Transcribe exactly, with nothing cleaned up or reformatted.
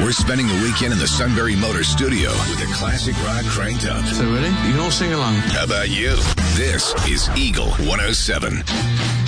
We're spending the weekend in the Sunbury Motor Studio with a classic rock cranked up. So ready? You can all sing along. How about you? This is Eagle one oh seven.